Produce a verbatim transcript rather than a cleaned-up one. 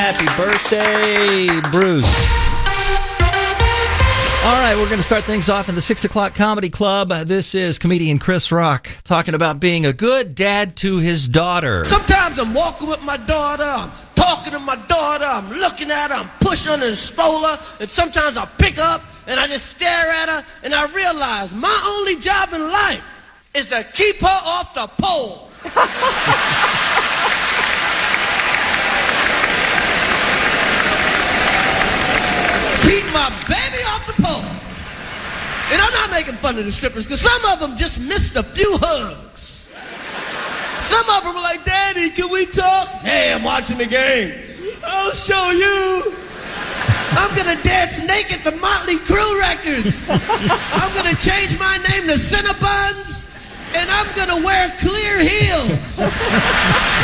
Happy birthday, Bruce. All right, we're going to start things off in the six o'clock Comedy Club. This is comedian Chris Rock talking about being a good dad to his daughter. Sometimes I'm walking with my daughter, I'm talking to my daughter, I'm looking at her, I'm pushing her and stole her, and sometimes I pick her up and I just stare at her and I realize my only job in life is to keep her off the pole. Keep my baby off the pole. And I'm not making fun of the strippers because some of them just missed a few hugs. Some of them were like, Daddy, can we talk? Hey, I'm watching the game. I'll show you. I'm going to dance naked to Motley Crue records. I'm going to change my name to Cinnabons, and I'm going to wear clear heels.